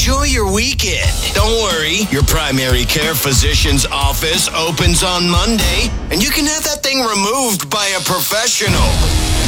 enjoy your weekend. Don't worry, your primary care physician's office opens on Monday, and you can have that thing removed by a professional.